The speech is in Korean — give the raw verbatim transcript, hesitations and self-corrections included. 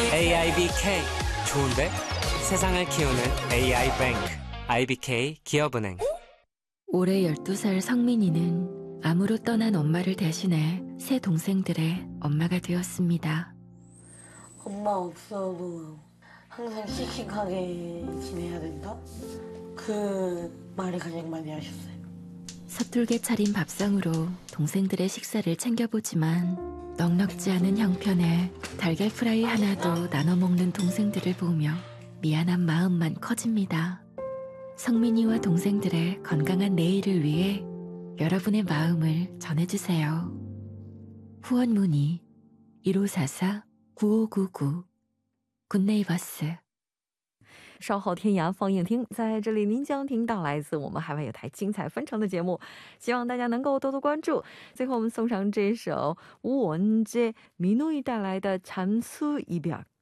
에이아이비케이 좋은데? 세상을 키우는 에이아이 뱅크 아이비케이 기업은행. 올해 열두 살 성민이는 암으로 떠난 엄마를 대신해 세 동생들의 엄마가 되었습니다. 엄마 없어도 항상 씩씩하게 지내야 된다? 그 말을 가장 많이 하셨어요. 서툴게 차린 밥상으로 동생들의 식사를 챙겨보지만 넉넉지 않은 형편에 달걀 프라이 하나도 나눠 먹는 동생들을 보며 미안한 마음만 커집니다. 성민이와 동생들의 건강한 내일을 위해 여러분의 마음을 전해주세요. 후원 문의 일오사사 구오구구 굿네이버스。 稍后天涯放映厅，在这里您将听到来自我们海外有台精彩纷呈的节目，希望大家能够多多关注。最后我们送上这首吴文杰、米努伊带来的《잠수이별》。